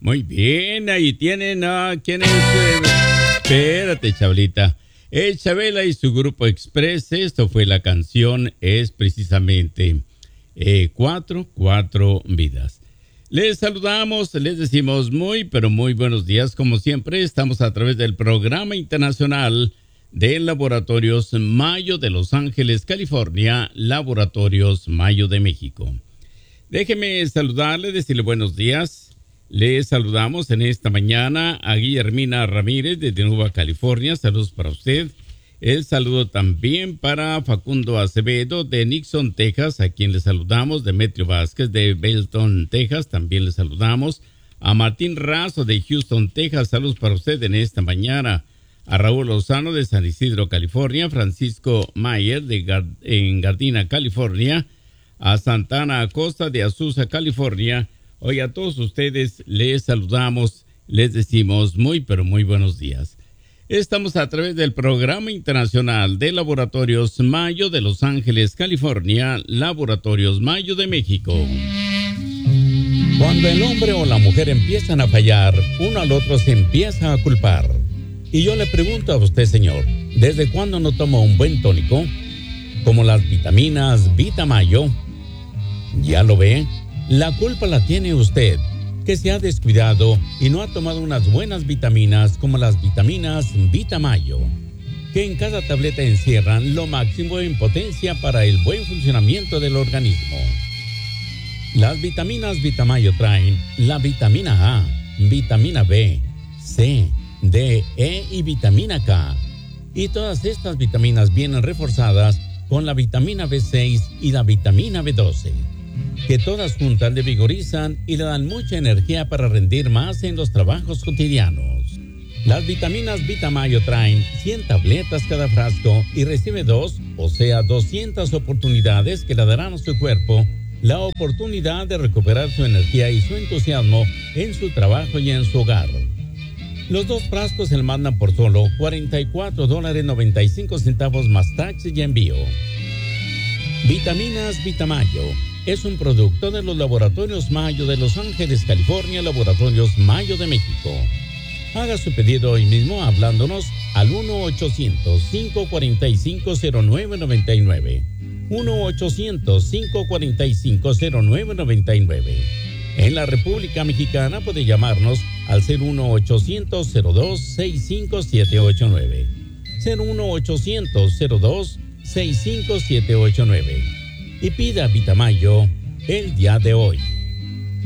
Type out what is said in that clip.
Muy bien, ahí tienen a quién es. Espérate, Chablita. Chabela y su grupo Express. Esto fue la canción, es precisamente cuatro vidas. Les saludamos, les decimos muy, pero muy buenos días. Como siempre, estamos a través del Programa Internacional de Laboratorios Mayo de Los Ángeles, California, Laboratorios Mayo de México. Déjeme saludarle, decirle buenos días. Les saludamos en esta mañana a Guillermina Ramírez de Nueva California. Saludos para usted. El saludo también para Facundo Acevedo de Nixon, Texas, a quien le saludamos. Demetrio Vázquez de Belton, Texas, también le saludamos. A Martín Razo de Houston, Texas, saludos para usted en esta mañana. A Raúl Lozano de San Isidro, California. Francisco Mayer en Gardena, California. A Santana Acosta de Azusa, California. Hoy a todos ustedes les saludamos, les decimos muy, pero muy buenos días. Estamos a través del Programa Internacional de Laboratorios Mayo de Los Ángeles, California, Laboratorios Mayo de México. Cuando el hombre o la mujer empiezan a fallar, uno al otro se empieza a culpar. Y yo le pregunto a usted, señor, ¿desde cuándo no toma un buen tónico? Como las vitaminas Vitamayo. ¿Ya lo ve? La culpa la tiene usted, que se ha descuidado y no ha tomado unas buenas vitaminas como las vitaminas Vitamayo, que en cada tableta encierran lo máximo en potencia para el buen funcionamiento del organismo. Las vitaminas Vitamayo traen la vitamina A, vitamina B, C, D, E y vitamina K. Y todas estas vitaminas vienen reforzadas con la vitamina B6 y la vitamina B12. Que todas juntas le vigorizan y le dan mucha energía para rendir más en los trabajos cotidianos. Las vitaminas Vitamayo traen 100 tabletas cada frasco y recibe 2, o sea 200 oportunidades que le darán a su cuerpo la oportunidad de recuperar su energía y su entusiasmo en su trabajo y en su hogar. Los 2 frascos se le mandan por solo $44.95 más taxes y envío. Vitaminas Vitamayo es un producto de los Laboratorios Mayo de Los Ángeles, California, Laboratorios Mayo de México. Haga su pedido hoy mismo hablándonos al 1-800-545-0999. 1-800-545-0999. En la República Mexicana puede llamarnos al 01800-02-65789. 01800-02-65789. Y pida Vitamayo el día de hoy.